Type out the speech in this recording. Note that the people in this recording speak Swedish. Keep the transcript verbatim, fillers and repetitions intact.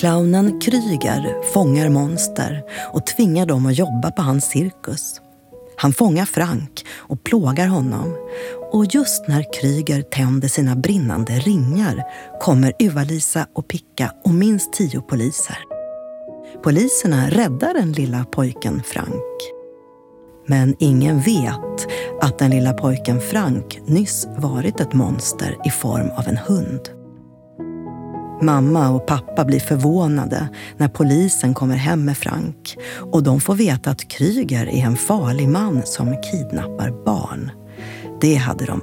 Clownen Kryger fångar monster och tvingar dem att jobba på hans cirkus. Han fångar Frank och plågar honom. Och just när Kryger tänder sina brinnande ringar kommer Uva-Lisa och Picka och minst tio poliser. Poliserna räddar den lilla pojken Frank. Men ingen vet att den lilla pojken Frank nyss varit ett monster i form av en hund. Mamma och pappa blir förvånade när polisen kommer hem med Frank och de får veta att Kryger är en farlig man som kidnappar barn. Det hade de